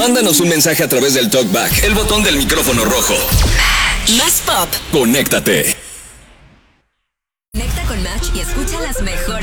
Mándanos un mensaje a través del TalkBack, el botón del micrófono rojo. Más pop. Conéctate. Conecta con Match y escucha las mejores